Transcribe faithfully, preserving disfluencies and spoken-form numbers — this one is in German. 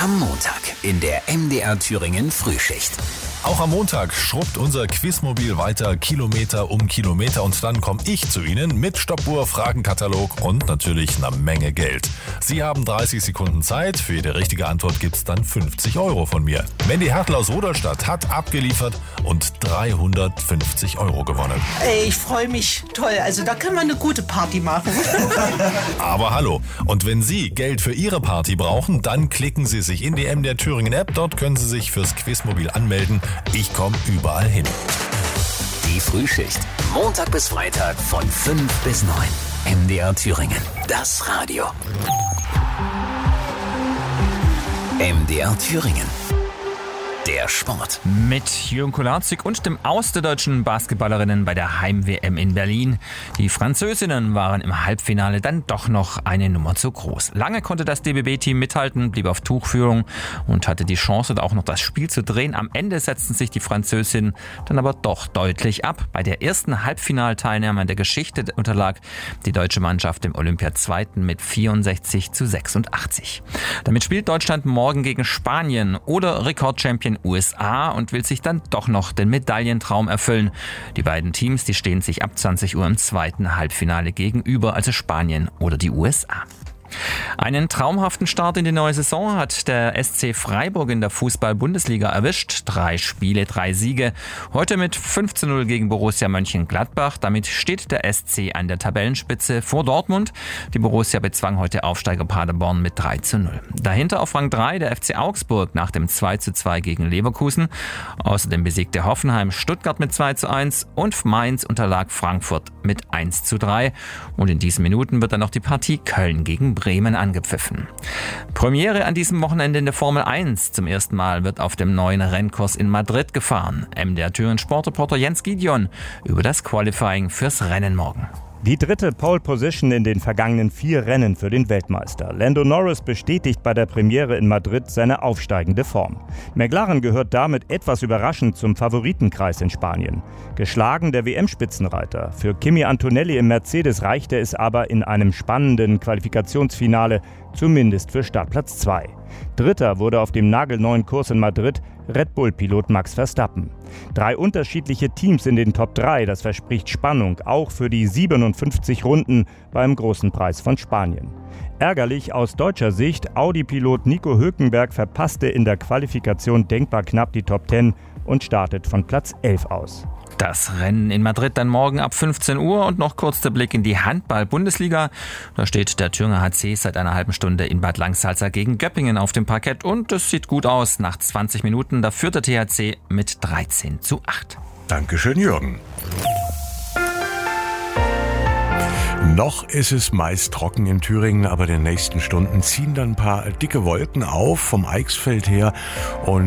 Am Montag in der M D R Thüringen Frühschicht. Auch am Montag schrubbt unser Quizmobil weiter Kilometer um Kilometer und dann komme ich zu Ihnen mit Stoppuhr, Fragenkatalog und natürlich einer Menge Geld. Sie haben dreißig Sekunden Zeit, für jede richtige Antwort gibt's dann fünfzig Euro von mir. Mandy Hertel aus Rudolstadt hat abgeliefert und dreihundertfünfzig Euro gewonnen. Ey, ich freue mich. Toll, also da kann man eine gute Party machen. Aber hallo, und wenn Sie Geld für Ihre Party brauchen, dann klicken Sie sich in die M D R Thüringen App. Dort können Sie sich fürs Quizmobil anmelden. Ich komme überall hin. Die Frühschicht. Montag bis Freitag von fünf bis neun. M D R Thüringen. Das Radio. M D R Thüringen. Der Sport. Mit Jürgen Kolaczyk und dem Aus der deutschen Basketballerinnen bei der Heim-W M in Berlin. Die Französinnen waren im Halbfinale dann doch noch eine Nummer zu groß. Lange konnte das D B B-Team mithalten, blieb auf Tuchführung und hatte die Chance, auch noch das Spiel zu drehen. Am Ende setzten sich die Französinnen dann aber doch deutlich ab. Bei der ersten Halbfinalteilnahme der Geschichte unterlag die deutsche Mannschaft dem Olympiazweiten mit vierundsechzig zu sechsundachtzig. Damit spielt Deutschland morgen gegen Spanien oder Rekordchampion U S A und will sich dann doch noch den Medaillentraum erfüllen. Die beiden Teams, die stehen sich ab zwanzig Uhr im zweiten Halbfinale gegenüber, also Spanien oder die U S A. Einen traumhaften Start in die neue Saison hat der S C Freiburg in der Fußball-Bundesliga erwischt. Drei Spiele, drei Siege. Heute mit fünf zu null gegen Borussia Mönchengladbach. Damit steht der S C an der Tabellenspitze vor Dortmund. Die Borussia bezwang heute Aufsteiger Paderborn mit drei zu null. Dahinter auf Rang drei der F C Augsburg nach dem zwei zu zwei gegen Leverkusen. Außerdem besiegte Hoffenheim Stuttgart mit zwei zu eins und Mainz unterlag Frankfurt mit eins zu drei. Und in diesen Minuten wird dann noch die Partie Köln gegen Bremen angepfiffen. Premiere an diesem Wochenende in der Formel eins. Zum ersten Mal wird auf dem neuen Rennkurs in Madrid gefahren. M D R Thüringen Sportreporter Jens Gideon über das Qualifying fürs Rennen morgen. Die dritte Pole Position in den vergangenen vier Rennen für den Weltmeister. Lando Norris bestätigt bei der Premiere in Madrid seine aufsteigende Form. McLaren gehört damit etwas überraschend zum Favoritenkreis in Spanien. Geschlagen der W M-Spitzenreiter. Für Kimi Antonelli im Mercedes reichte es aber in einem spannenden Qualifikationsfinale, zumindest für Startplatz zwei. Dritter wurde auf dem nagelneuen Kurs in Madrid Red Bull-Pilot Max Verstappen. Drei unterschiedliche Teams in den Top drei, das verspricht Spannung, auch für die siebenundfünfzig Runden beim Großen Preis von Spanien. Ärgerlich aus deutscher Sicht, Audi-Pilot Nico Hülkenberg verpasste in der Qualifikation denkbar knapp die Top zehn und startet von Platz elf aus. Das Rennen in Madrid dann morgen ab fünfzehn Uhr und noch kurz der Blick in die Handball-Bundesliga. Da steht der Thüringer H C seit einer halben Stunde in Bad Langsalza gegen Göppingen auf dem Parkett und es sieht gut aus. Nach zwanzig Minuten, da führt der T H C mit dreizehn zu acht. Dankeschön, Jürgen. Noch ist es meist trocken in Thüringen, aber in den nächsten Stunden ziehen dann ein paar dicke Wolken auf vom Eichsfeld her und